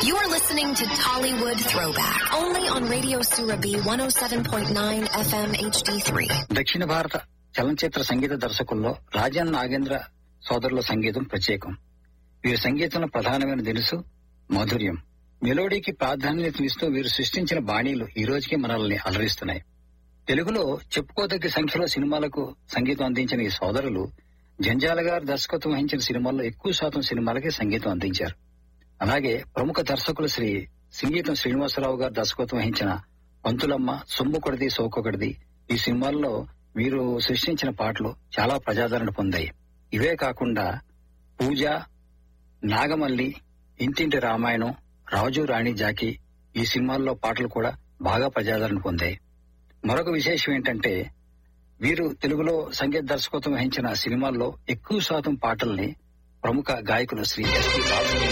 You're listening to Tollywood Throwback, only on Radio Surabhi 107.9 FM HD3. దక్షిణ భారత చలనచిత్ర సంగీత దర్శకుల్లో రాజన్ నాగేంద్ర సోదరుల సంగీతం ప్రత్యేకం. వీరి సంగీతంలో ప్రధానమైన దినుసు మాధుర్యం. మెలోడీకి ప్రాధాన్యతనిస్తూ వీరు సృష్టించిన బాణీలు ఈ రోజుకి మనల్ని అలరిస్తున్నాయి. తెలుగులో చెప్పుకోదగ్గ సంఖ్యలో సినిమాలకు సంగీతం అందించిన ఈ సోదరులు జంజాల గారు దర్శకత్వం వహించిన సినిమాల్లో ఎక్కువ శాతం సినిమాలకే సంగీతం అందించారు. అలాగే ప్రముఖ దర్శకులు శ్రీ సంగీతం శ్రీనివాసరావు గారు దర్శకత్వం వహించిన పంతులమ్మ, సొమ్ముకొడిది సోకొకడిది ఈ సినిమాల్లో వీరు సృష్టించిన పాటలు చాలా ప్రజాదరణ పొందాయి. ఇవే కాకుండా పూజ, నాగమల్లి, ఇంటింటి రామాయణం, రాజు రాణి జాకీ ఈ సినిమాల్లో పాటలు కూడా బాగా ప్రజాదరణ పొందాయి. మరొక విశేషం ఏంటంటే వీరు తెలుగులో సంగీత దర్శకత్వం వహించిన సినిమాల్లో ఎక్కువ శాతం పాటల్ని ప్రముఖ గాయకులు శ్రీ ఎస్.